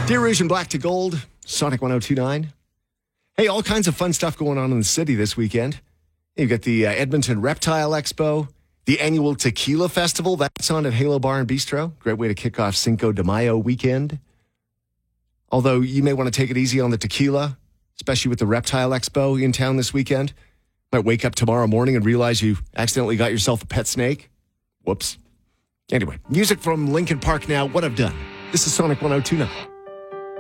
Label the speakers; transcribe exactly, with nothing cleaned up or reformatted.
Speaker 1: Dear Rouge and Black to Gold, Sonic one oh two point nine. Hey, all kinds of fun stuff going on in the city this weekend. You've got the uh, Edmonton Reptile Expo, the annual Tequila Festival. That's on at Halo Bar and Bistro. Great way to kick off Cinco de Mayo weekend. Although you may want to take it easy on the tequila, especially with the Reptile Expo in town this weekend. Might wake up tomorrow morning and realize you accidentally got yourself a pet snake. Whoops. Anyway, music from Linkin Park now. What I've Done. This is Sonic one oh two point nine.